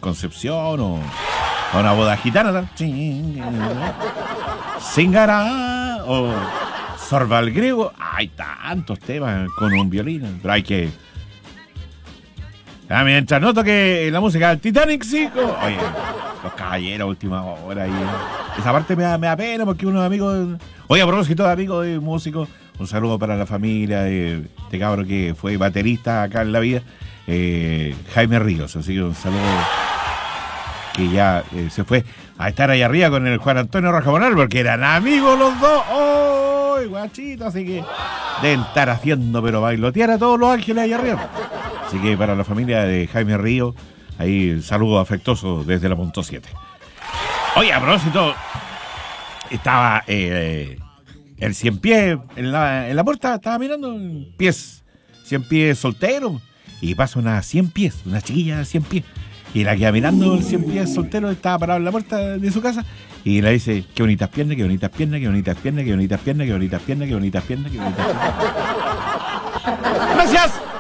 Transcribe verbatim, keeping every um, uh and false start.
Concepción o, o una boda gitana. Singará o Sorba al griego. Hay tantos temas con un violín, pero hay que... Ah, mientras no toque la música del Titanic, sí. Como... Oye, los caballeros, última hora. Y... esa parte me da, me da pena porque unos amigos... Oye, a propósito de amigos de músicos, un saludo para la familia de este cabro que fue baterista acá en la vida, eh, Jaime Ríos. Así que un saludo que ya eh, se fue a estar ahí arriba con el Juan Antonio Rajamonal porque eran amigos los dos. ¡Oh, guachito! Así que deben estar haciendo, pero bailotear a todos los ángeles ahí arriba. Así que para la familia de Jaime Ríos, ahí saludo afectuoso desde la punto siete. Oye, a propósito, estaba eh, el cien pies en la, en la puerta, estaba mirando pies, cien pies soltero, y pasa una cien pies, una chiquilla de cien pies, y la queda mirando el cien pies soltero, estaba parado en la puerta de su casa, y le dice, qué bonitas piernas, qué bonitas piernas, qué bonitas piernas, qué bonitas piernas, qué bonitas piernas, qué bonitas piernas, qué bonitas piernas. ¡Gracias!